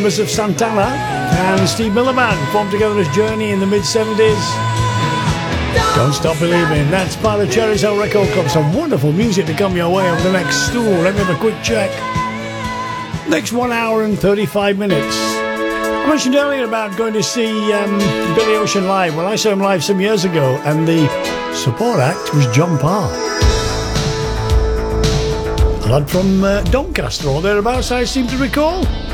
Members of Santana and Steve Miller Band formed together as Journey in the mid-70s. Don't Stop Believing. That's by the Cherries Hill Record Club. Some wonderful music to come your way over the next stool. Let me have a quick check. Next 1 hour and 35 minutes. I mentioned earlier about going to see Billy Ocean live. Well, I saw him live some years ago, and the support act was John Parr. A lad from Doncaster or thereabouts, I seem to recall.